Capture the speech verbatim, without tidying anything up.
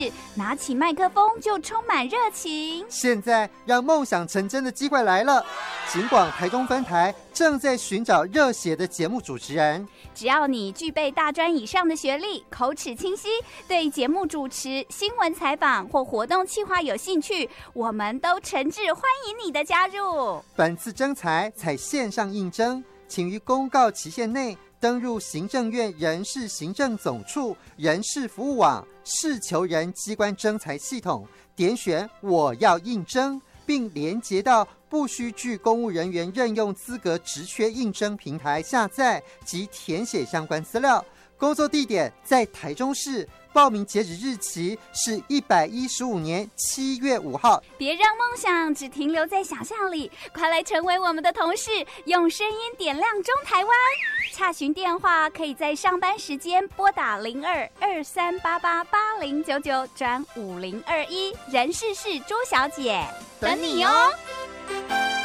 拿起麦克风就充满热情。 现在让梦想成真的机会来了，警广台中分台正在寻找热血的节目主持人。 只要你具备大专以上的学历，口齿清晰，对节目主持、新闻采访或活动企划有兴趣，我们都诚挚欢迎你的加入。 本次征才采线上应征，请于公告期限内登入行政院人事行政总处人事服务网事求人机关征才系统，点选我要应征，并连结到不需具公务人员任用资格职缺应征平台下载及填写相关资料。工作地点在台中市，报名截止日期是一百一十五年七月五号。 别让梦想只停留在想象里，快来成为我们的同事，用声音点亮中台湾。洽询电话可以在上班时间拨打零二二三八八八零九九转五零二一，人事是朱小姐，等你哦。